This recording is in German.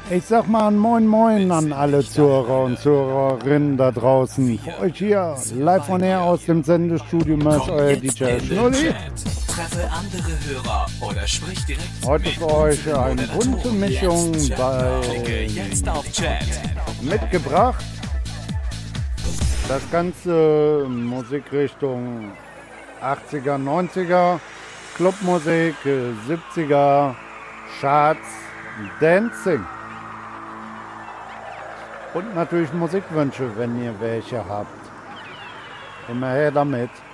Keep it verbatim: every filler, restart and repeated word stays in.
Ich sag mal ein Moin Moin an alle Zuhörer und Zuhörerinnen da draußen. Für euch hier live on air aus dem Sendestudio Mörs, euer D J Schnulli. Treffe andere Hörer oder sprich direkt Heute für euch eine bunte Mischung bei jetzt auf Chat. mitgebracht. Das ganze Musikrichtung achtziger, neunziger, Clubmusik, siebziger, Charts, Dancing. Und natürlich Musikwünsche, wenn ihr welche habt. Immer her damit.